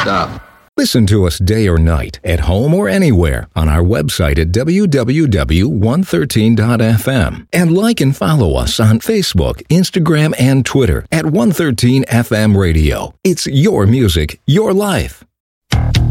Stop. Listen to us day or night, at home or anywhere, on our website at www.113.fm. And like and follow us on Facebook, Instagram, and Twitter at 113 FM Radio. It's your music, your life.